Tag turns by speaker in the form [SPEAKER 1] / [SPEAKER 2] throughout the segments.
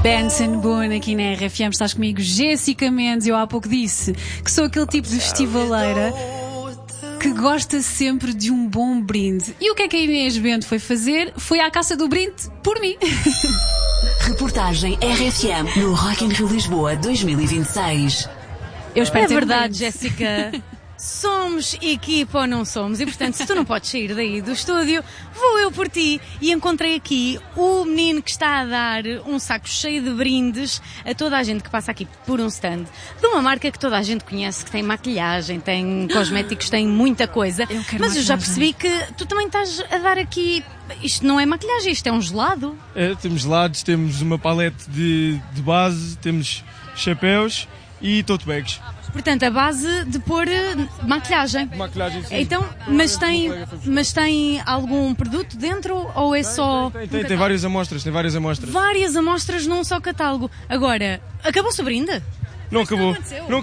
[SPEAKER 1] Benson Boone aqui na RFM, estás comigo, Jéssica Mendes. Eu há pouco disse que sou aquele tipo de festivaleira que gosta sempre de um bom brinde. E o que é que a Inês Bento foi fazer? Foi à caça do brinde por mim.
[SPEAKER 2] Reportagem RFM no Rock in Rio Lisboa 2026.
[SPEAKER 1] Eu espero ter
[SPEAKER 3] verdade,
[SPEAKER 1] brinde.
[SPEAKER 3] Jéssica. Somos equipa ou não somos? E portanto, se tu não podes sair daí do estúdio, vou eu por ti. E encontrei aqui o menino que está a dar um saco cheio de brindes a toda a gente que passa aqui por um stand de uma marca que toda a gente conhece, que tem maquilhagem, tem cosméticos, tem muita coisa. Mas eu já percebi que tu também estás a dar aqui... Isto não é maquilhagem, isto é um gelado.
[SPEAKER 4] Temos gelados, temos uma palete de base, temos chapéus e tote bags.
[SPEAKER 3] Portanto, a base de pôr maquilhagem.
[SPEAKER 4] Maquilhagem, sim.
[SPEAKER 3] Então, mas tem algum produto dentro ou é só...
[SPEAKER 4] Tem várias amostras,
[SPEAKER 3] Várias amostras num só catálogo. Agora, acabou-se o brinde?
[SPEAKER 4] Não acabou.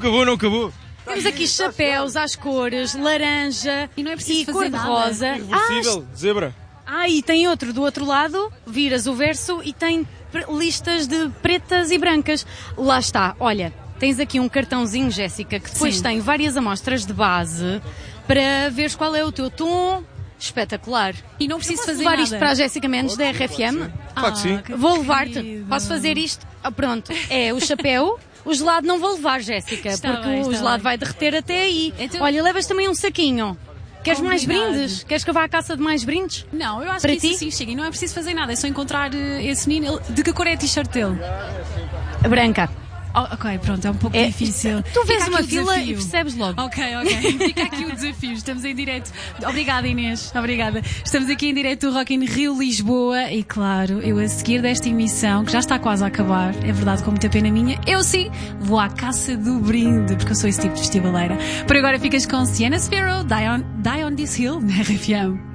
[SPEAKER 3] Temos aqui chapéus às cores, laranja
[SPEAKER 1] E não é preciso fazer
[SPEAKER 3] cor-de-rosa.
[SPEAKER 4] Reversível, zebra.
[SPEAKER 3] E tem outro do outro lado, viras o verso e tem listas de pretas e brancas. Lá está, olha... Tens aqui um cartãozinho, Jéssica, que depois tem várias amostras de base para veres qual é o teu tom. Espetacular.
[SPEAKER 1] E não preciso fazer
[SPEAKER 3] levar
[SPEAKER 1] nada.
[SPEAKER 3] isto para a Jéssica Mendes da RFM?
[SPEAKER 4] Claro que sim.
[SPEAKER 3] Vou levar-te. Posso fazer isto? Pronto. É o chapéu. O gelado não vou levar, Jéssica, porque o gelado vai derreter até aí.
[SPEAKER 1] Então...
[SPEAKER 3] Olha, levas também um saquinho. Queres mais
[SPEAKER 1] Combinado.
[SPEAKER 3] brindes? Queres que eu vá à caça de mais brindes?
[SPEAKER 1] Não, eu acho
[SPEAKER 3] Para
[SPEAKER 1] que isso
[SPEAKER 3] ti?
[SPEAKER 1] sim chega. E não é preciso fazer nada, é só encontrar esse menino. De que cor é a t-shirt dele?
[SPEAKER 3] Branca.
[SPEAKER 1] Ok, pronto, é um pouco difícil.
[SPEAKER 3] Tu vês
[SPEAKER 1] Fica
[SPEAKER 3] uma
[SPEAKER 1] aqui o
[SPEAKER 3] fila
[SPEAKER 1] desafio.
[SPEAKER 3] e percebes logo.
[SPEAKER 1] Ok. Fica aqui o desafio. Estamos em direto. Obrigada, Inês. Obrigada. Estamos aqui em direto do Rock in Rio Lisboa e, claro, eu a seguir desta emissão, que já está quase a acabar, é verdade, com muita pena minha, eu sim vou à caça do brinde, porque eu sou esse tipo de festivaleira. Por agora ficas com Sienna Sparrow, Die on This Hill, na RFM.